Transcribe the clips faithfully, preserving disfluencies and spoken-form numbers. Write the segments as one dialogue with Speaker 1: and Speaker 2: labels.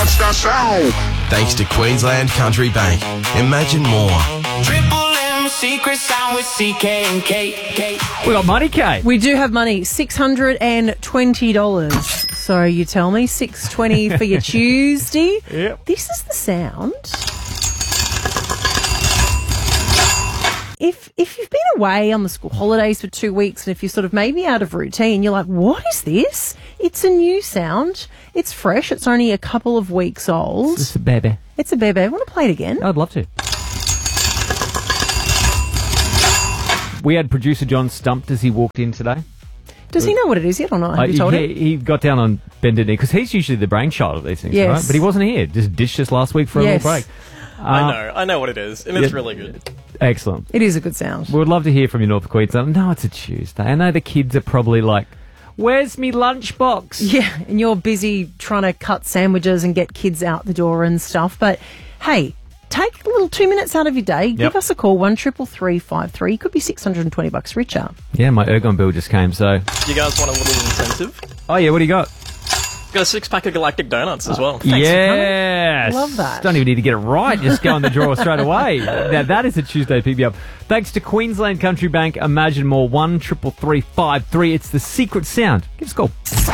Speaker 1: What's the sound?
Speaker 2: Thanks to Queensland Country Bank. Imagine more.
Speaker 3: Triple M secret sound with C K and Kate.
Speaker 4: We got money, Kate.
Speaker 5: We do have money, six hundred twenty dollars. So you tell me, six hundred twenty dollars for your Tuesday.
Speaker 4: Yep.
Speaker 5: This is the sound. If if you've been away on the school holidays for two weeks and if you're sort of maybe out of routine, you're like, what is this? It's a new sound. It's fresh. It's only a couple of weeks old.
Speaker 4: It's a baby.
Speaker 5: It's a baby. I want to play it again.
Speaker 4: I'd love to. We had producer John stumped as he walked in today.
Speaker 5: Does he know what it is yet or not? Have
Speaker 4: Uh,
Speaker 5: you told
Speaker 4: he,
Speaker 5: him?
Speaker 4: he got down on bended knee because he's usually the brainchild of these things,
Speaker 5: Yes.
Speaker 4: right? But he wasn't here. Just ditched us last week for a
Speaker 5: Yes.
Speaker 4: little break.
Speaker 6: I
Speaker 4: Uh,
Speaker 6: know, I know what it is, and it's
Speaker 4: yeah.
Speaker 6: really good.
Speaker 4: Excellent.
Speaker 5: It is a good sound.
Speaker 4: We would love to hear from you, North Queensland. No, it's a Tuesday. I know the kids are probably like, where's me lunchbox?
Speaker 5: Yeah, and you're busy trying to cut sandwiches and get kids out the door and stuff. But hey, take a little two minutes out of your day.
Speaker 4: Yep.
Speaker 5: Give us a call, one triple three five three. You could be six hundred twenty bucks richer.
Speaker 4: Yeah, my Ergon bill just came, so...
Speaker 6: You guys want a little incentive?
Speaker 4: Oh, yeah, what do you got?
Speaker 6: Got a six-pack of Galactic Donuts as well.
Speaker 4: Yes.
Speaker 5: Love that.
Speaker 4: Don't even need to get it right. Just go in the drawer straight away. Now, that is a Tuesday P B up. Thanks to Queensland Country Bank. Imagine more. one triple three five three. It's the secret sound. Give us a call.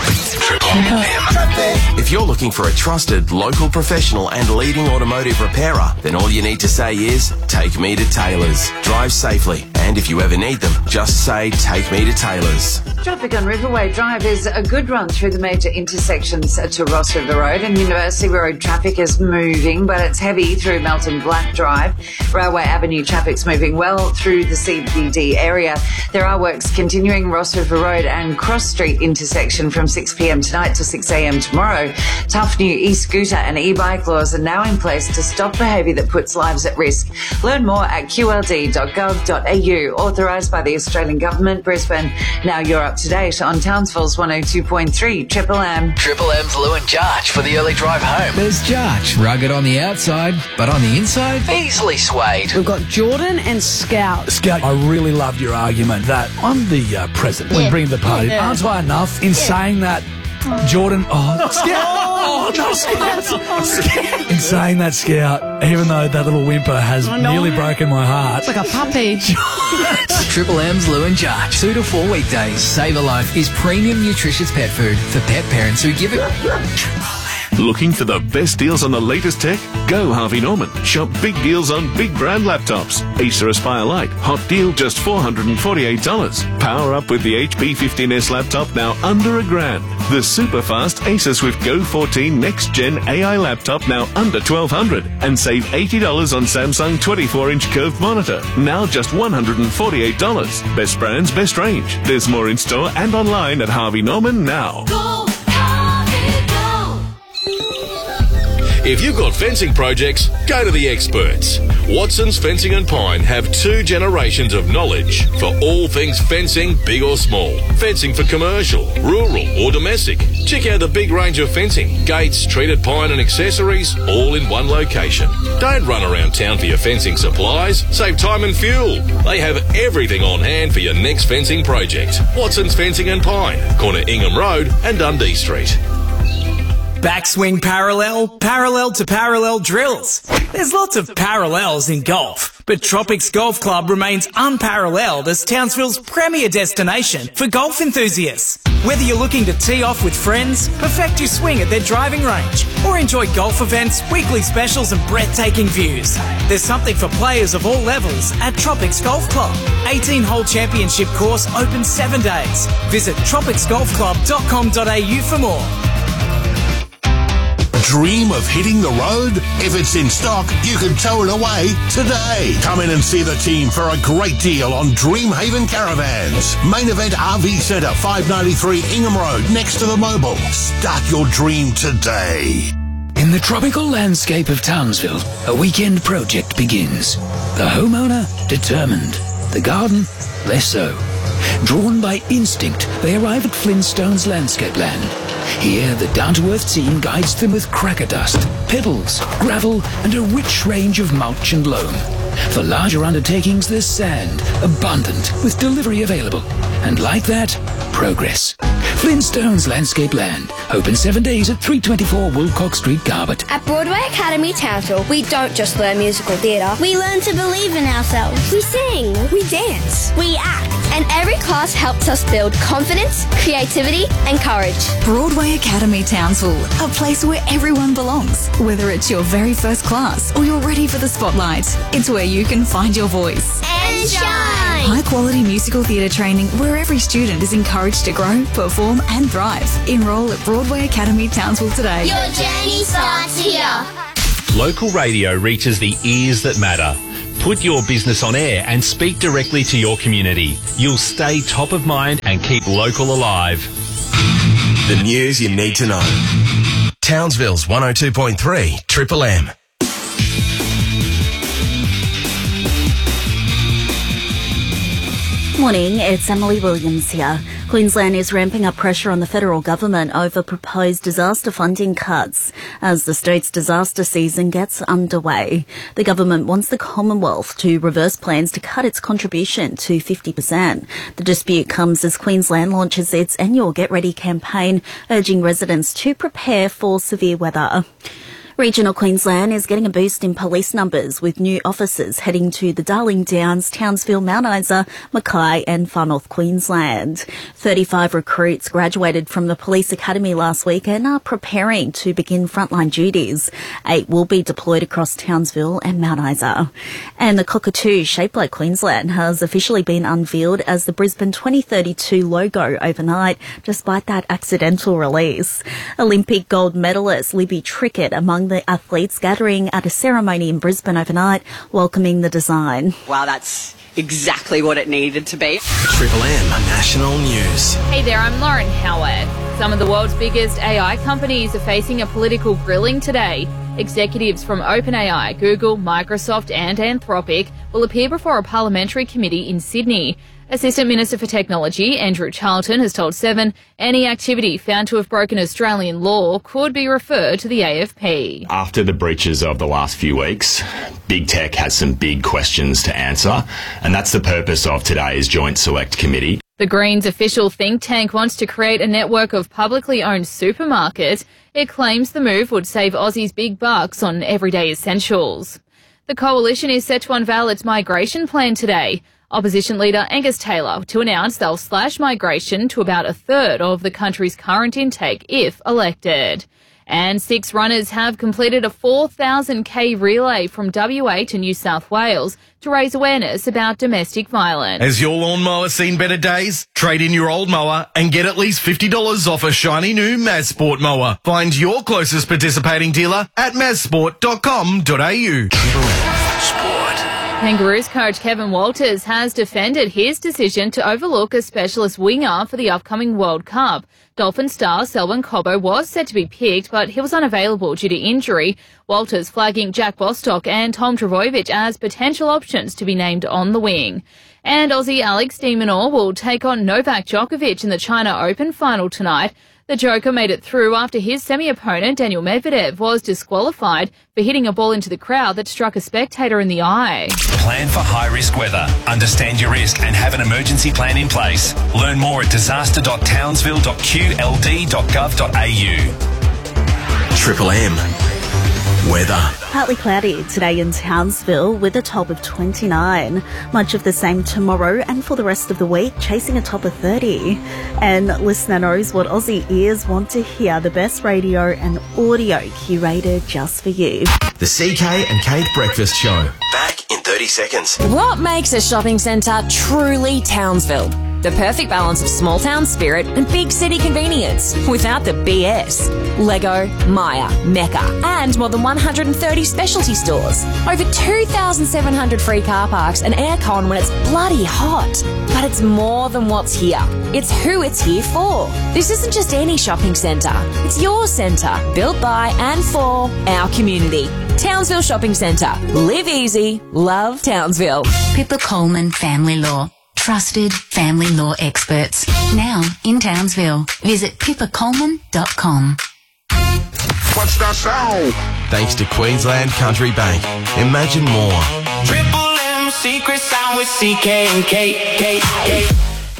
Speaker 2: If you're looking for a trusted, local professional and leading automotive repairer, then all you need to say is, take me to Taylor's. Drive safely, and if you ever need them, just say, take me to Taylor's.
Speaker 7: Traffic on Riverway Drive is a good run through the major intersections to Ross River Road, and University Road traffic is moving, but it's heavy through Melton Black Drive. Railway Avenue traffic's moving well through the C B D area. There are works continuing Ross River Road and Cross Street intersection from six p m tonight to six a m tomorrow. Tough new e-scooter and e-bike laws are now in place to stop behaviour that puts lives at risk. Learn more at q l d dot gov dot a u. Authorised by the Australian Government, Brisbane. Now you're up to date on Townsville's one oh two point three Triple M.
Speaker 8: Triple M's Lou and Jarch for the early drive home.
Speaker 9: There's Jarch, rugged on the outside, but on the inside,
Speaker 8: Easily swayed.
Speaker 10: We've got Jordan and Scout.
Speaker 9: Scout, I really loved your argument that I'm the uh, president. We bring the party.
Speaker 10: Yeah.
Speaker 9: Aren't I enough in saying that, Jordan? Oh, Scout! Oh, no, Scout! Scout! In saying that, Scout, even though that little whimper has nearly broken my heart.
Speaker 10: It's like a puppy.
Speaker 8: Triple M's Lou and Jarch. Two to four weekdays. Save a Life is premium nutritious pet food for pet parents who give it.
Speaker 11: Looking for the best deals on the latest tech? Go Harvey Norman. Shop big deals on big brand laptops. Acer Aspire Lite. Hot deal just four hundred forty-eight dollars. Power up with the H P fifteen S laptop now under a grand. The super fast Acer Swift Go fourteen Next Gen A I laptop now under twelve hundred dollars. And save eighty dollars on Samsung twenty-four inch curved monitor. Now just one hundred forty-eight dollars. Best brands, best range. There's more in store and online at Harvey Norman now.
Speaker 3: Go, Harvey, go.
Speaker 12: If you've got fencing projects, go to the experts. Watson's Fencing and Pine have two generations of knowledge for all things fencing, big or small. Fencing for commercial, rural or domestic. Check out the big range of fencing, gates, treated pine and accessories, all in one location. Don't run around town for your fencing supplies. Save time and fuel. They have everything on hand for your next fencing project. Watson's Fencing and Pine, corner Ingham Road and Dundee Street.
Speaker 13: Backswing parallel, parallel to parallel drills. There's lots of parallels in golf, but Tropics Golf Club remains unparalleled as Townsville's premier destination for golf enthusiasts. Whether you're looking to tee off with friends, perfect your swing at their driving range, or enjoy golf events, weekly specials and breathtaking views, there's something for players of all levels at Tropics Golf Club. eighteen hole championship course open seven days. Visit tropics golf club dot com dot a u for more.
Speaker 1: Dream of hitting the road? If it's in stock, you can tow it away today. Come in and see the team for a great deal on Dreamhaven Caravans. Main event R V Centre, five ninety-three Ingham Road, next to the Mobil. Start your dream today.
Speaker 9: In the tropical landscape of Townsville, a weekend project begins. The homeowner, determined. The garden, less so. Drawn by instinct, they arrive at Flintstone's landscape land. Here, the down-to-earth team guides them with cracker dust, pebbles, gravel, and a rich range of mulch and loam. For larger undertakings, there's sand, abundant, with delivery available. And like that, progress. Flintstones Landscape Land. Open seven days at three twenty-four Wilcox Street, Carbet.
Speaker 14: At Broadway Academy Townsville, we don't just learn musical theatre. We learn to believe in ourselves. We sing. We dance. We act. And every class helps us build confidence, creativity, and courage.
Speaker 15: Broadway Academy Townsville, a place where everyone belongs. Whether it's your very first class or you're ready for the spotlight, it's where you can find your voice.
Speaker 14: And shine!
Speaker 15: High quality musical theatre training where every student is encouraged to grow, perform and thrive. Enrol at Broadway Academy Townsville today.
Speaker 14: Your journey starts here.
Speaker 16: Local radio reaches the ears that matter. Put your business on air and speak directly to your community. You'll stay top of mind and keep local alive.
Speaker 2: The news you need to know. Townsville's one oh two point three Triple M.
Speaker 17: Morning, it's Emily Williams here. Queensland is ramping up pressure on the federal government over proposed disaster funding cuts as the state's disaster season gets underway. The government wants the Commonwealth to reverse plans to cut its contribution to fifty percent. The dispute comes as Queensland launches its annual Get Ready campaign, urging residents to prepare for severe weather. Regional Queensland is getting a boost in police numbers with new officers heading to the Darling Downs, Townsville, Mount Isa, Mackay and Far North Queensland. thirty-five recruits graduated from the police academy last week and are preparing to begin frontline duties. Eight will be deployed across Townsville and Mount Isa. And the cockatoo shaped like Queensland has officially been unveiled as the Brisbane twenty thirty-two logo overnight, despite that accidental release. Olympic gold medalist Libby Trickett among the athletes gathering at a ceremony in Brisbane overnight, welcoming the design.
Speaker 18: Wow, that's exactly what it needed to be.
Speaker 2: Triple M National News.
Speaker 19: Hey there, I'm Lauren Howard. Some of the world's biggest A I companies are facing a political grilling today. Executives from OpenAI, Google, Microsoft and Anthropic will appear before a parliamentary committee in Sydney. Assistant Minister for Technology, Andrew Charlton, has told Seven any activity found to have broken Australian law could be referred to the A F P.
Speaker 20: After the breaches of the last few weeks, Big Tech has some big questions to answer, and that's the purpose of today's Joint Select Committee.
Speaker 19: The Greens official think tank wants to create a network of publicly owned supermarkets. It claims the move would save Aussies big bucks on everyday essentials. The coalition is set to unveil its migration plan today. Opposition leader Angus Taylor to announce they'll slash migration to about a third of the country's current intake if elected. And six runners have completed a four thousand k relay from W A to New South Wales to raise awareness about domestic violence.
Speaker 21: Has your lawnmower seen better days? Trade in your old mower and get at least fifty dollars off a shiny new Mazsport mower. Find your closest participating dealer at mazsport dot com dot a u.
Speaker 19: Kangaroos coach Kevin Walters has defended his decision to overlook a specialist winger for the upcoming World Cup. Dolphin star Selwyn Cobbo was set to be picked, but he was unavailable due to injury. Walters flagging Jack Bostock and Tom Trbojevic as potential options to be named on the wing. And Aussie Alex de Minaur will take on Novak Djokovic in the China Open final tonight. The Joker made it through after his semi-opponent, Daniel Medvedev, was disqualified for hitting a ball into the crowd that struck a spectator in the eye.
Speaker 22: Plan for high-risk weather. Understand your risk and have an emergency plan in place. Learn more at disaster dot townsville dot q l d dot gov dot a u.
Speaker 2: Triple M. Weather.
Speaker 17: Partly cloudy today in Townsville with a top of twenty-nine. Much of the same tomorrow and for the rest of the week, chasing a top of thirty. And listener knows what Aussie ears want to hear. The best radio and audio curated just for you.
Speaker 2: The C K and Kate Breakfast Show. Back in thirty seconds.
Speaker 23: What makes a shopping centre truly Townsville? The perfect balance of small town spirit and big city convenience without the B S. Lego, Maya, Mecca, and more than one hundred thirty specialty stores. Over two thousand seven hundred free car parks and aircon when it's bloody hot. But it's more than what's here. It's who it's here for. This isn't just any shopping centre. It's your centre, built by and for our community. Townsville Shopping Centre. Live easy. Love Townsville.
Speaker 24: Pippa Coleman Family Law. Trusted family law experts. Now in Townsville. Visit pippa coleman dot com.
Speaker 1: What's that sound?
Speaker 2: Thanks to Queensland Country Bank. Imagine more.
Speaker 3: Triple M secret sound with C K and K K K.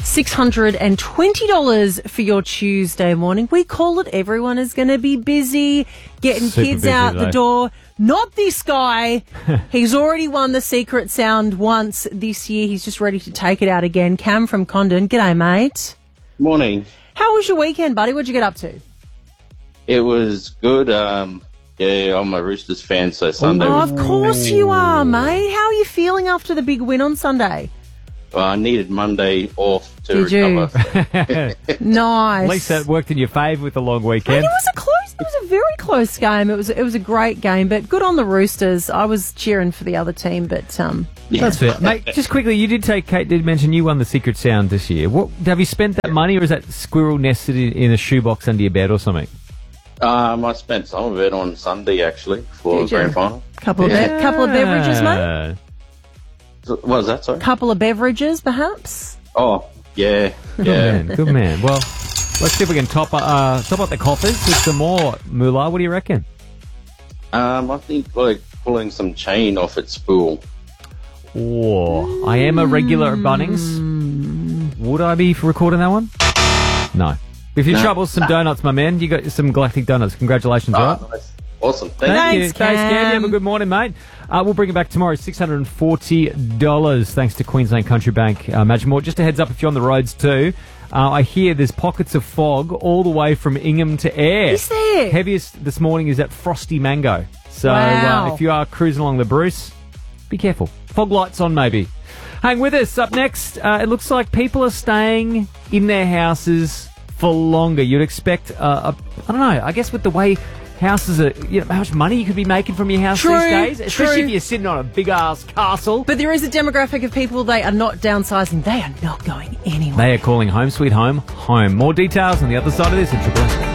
Speaker 4: six hundred twenty dollars for your Tuesday morning. We call it everyone is going to be busy, getting
Speaker 5: Super
Speaker 4: kids
Speaker 5: busy,
Speaker 4: out
Speaker 5: though.
Speaker 4: the door. Not this guy. He's already won the secret sound once this year. He's just ready to take it out again. Cam from Condon. G'day, mate.
Speaker 5: Morning.
Speaker 4: How was your weekend, buddy? What'd you get up to?
Speaker 5: It was good. Um, yeah, I'm a Roosters fan, so Sunday
Speaker 4: Oh,
Speaker 5: was...
Speaker 4: of course you are, mate. How are you feeling after the big win on Sunday?
Speaker 5: Well, I needed Monday off to
Speaker 4: Did you?
Speaker 5: recover.
Speaker 4: Nice.
Speaker 6: At least that worked in your favour with the long
Speaker 4: And
Speaker 6: weekend.
Speaker 4: it was a close. It was a very close game. It was. It was a great game, but good on the Roosters. I was cheering for the other team, but um,
Speaker 6: That's fair. Mate, just quickly, you did take, Kate did mention you won the Secret Sound this year. What have you spent that money, or is that squirrel nested in, in a shoebox under your bed or something?
Speaker 5: Um, I spent some of it on Sunday, actually, for
Speaker 4: Did
Speaker 5: the
Speaker 4: you?
Speaker 5: grand final.
Speaker 4: couple of
Speaker 5: Yeah.
Speaker 4: be- couple of beverages, mate.
Speaker 6: Uh,
Speaker 5: So- What was that, sorry?
Speaker 4: Couple of beverages, perhaps.
Speaker 5: Oh, yeah.
Speaker 6: Good
Speaker 5: yeah.
Speaker 6: man, good man. Well, let's see if we can top, uh, top up the coffers with some more moolah. What do you reckon?
Speaker 5: Um, I think, like, pulling some chain off its spool.
Speaker 6: Oh, I am a regular at Bunnings. Would I be recording that one? No. If you're
Speaker 5: No.
Speaker 6: trouble, some donuts, my man. You got some Galactic Donuts. Congratulations,
Speaker 5: Ah,
Speaker 6: all right?
Speaker 5: nice. Awesome. Thank
Speaker 6: Thank
Speaker 5: you.
Speaker 6: you. Thanks, Cam. Have a good morning, mate. Uh, we'll bring it back tomorrow. six hundred forty dollars thanks to Queensland Country Bank. Uh, imagine more. Just a heads up if you're on the roads too. Uh, I hear there's pockets of fog all the way from Ingham to Ayr.
Speaker 4: Is there?
Speaker 6: Heaviest this morning is at Frosty Mango. So
Speaker 4: Wow.
Speaker 6: uh, if you are cruising along the Bruce, be careful. Fog lights on maybe. Hang with us. Up next, uh, it looks like people are staying in their houses for longer. You'd expect, uh, a, I don't know, I guess with the way houses are, you know, how much money you could be making from your house
Speaker 4: True,
Speaker 6: these days, especially
Speaker 4: true.
Speaker 6: if you're sitting on a big-ass castle.
Speaker 4: But there is a demographic of people, they are not downsizing. They are not going anywhere.
Speaker 6: They are calling Home Sweet Home home. More details on the other side of this in Triple M.